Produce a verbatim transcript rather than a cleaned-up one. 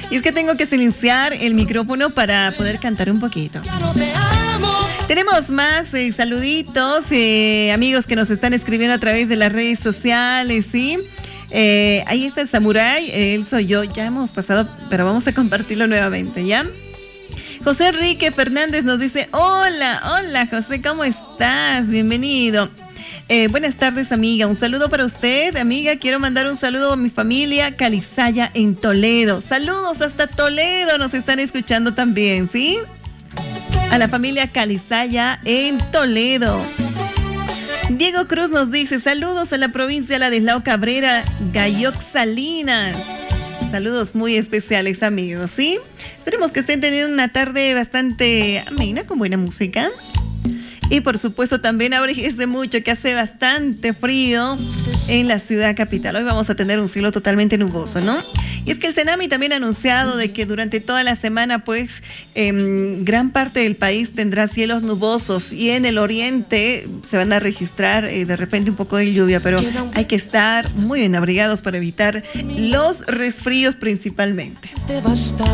Y es que tengo que silenciar el micrófono para poder cantar un poquito. Tenemos más eh, saluditos, eh, amigos que nos están escribiendo a través de las redes sociales, ¿sí? Eh, ahí está el Samurai, él soy yo, ya hemos pasado, pero vamos a compartirlo nuevamente, ¿ya? José Enrique Fernández nos dice, hola, hola José, ¿cómo estás? Bienvenido. Eh, buenas tardes, amiga. Un saludo para usted, amiga. Quiero mandar un saludo a mi familia Calizaya en Toledo. Saludos hasta Toledo, nos están escuchando también, ¿sí? A la familia Calizaya en Toledo. Diego Cruz nos dice, saludos a la provincia de Ladislao Cabrera, Galloc Salinas. Saludos muy especiales, amigos, ¿sí? Esperemos que estén teniendo una tarde bastante amena, con buena música. Y por supuesto también abríguese mucho, que hace bastante frío en la ciudad capital. Hoy vamos a tener un cielo totalmente nuboso, ¿no? Y es que el Senami también ha anunciado de que durante toda la semana, pues, eh, gran parte del país tendrá cielos nubosos y en el oriente se van a registrar eh, de repente un poco de lluvia, pero hay que estar muy bien abrigados para evitar los resfríos principalmente.